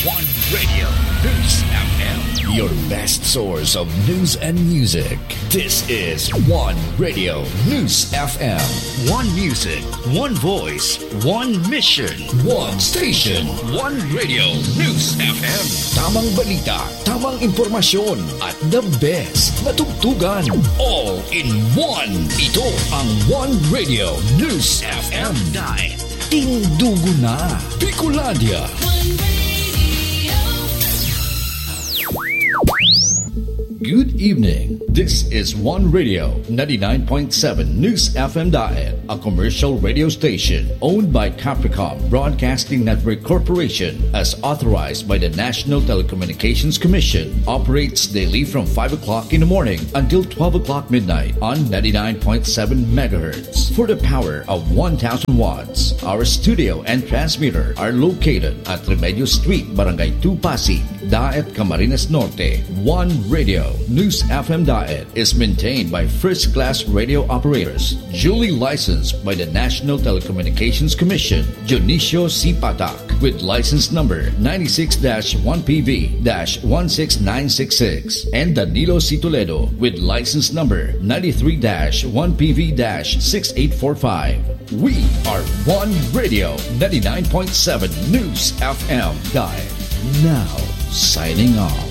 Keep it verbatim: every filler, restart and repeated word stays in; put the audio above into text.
One Radio News F M, your best source of news and music. This is One Radio News F M. One music, one voice, one mission, one station, one Radio News F M. Tamang balita, tamang impormasyon, at the best na tugtugan. All in one. Ito ang One Radio News F M. Dahil tindugo na Bicolandia. Good evening. This is One Radio ninety-nine point seven News F M Daet, a commercial radio station owned by Capricorn Broadcasting Network Corporation as authorized by the National Telecommunications Commission. Operates daily from five o'clock in the morning until twelve o'clock midnight on ninety-nine point seven megahertz. For the power of one thousand watts, our studio and transmitter are located at Remedio Street, Barangay two, Pasig, Daet, Camarines Norte. One Radio News F M Daet is maintained by first-class radio operators, duly licensed by the National Telecommunications Commission, Dionisio C. Patak, with license number ninety-six dash one P V dash one six nine six six, and Danilo C. Toledo with license number ninety-three dash one P V dash six eight four five. We are One Radio ninety-nine point seven News F M Daet. Now, signing off.